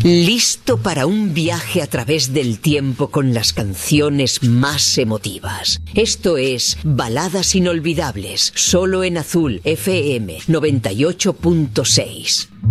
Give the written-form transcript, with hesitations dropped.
¿Listo para un viaje a través del tiempo con las canciones más emotivas? Esto es Baladas Inolvidables, solo en Azul FM 98.6.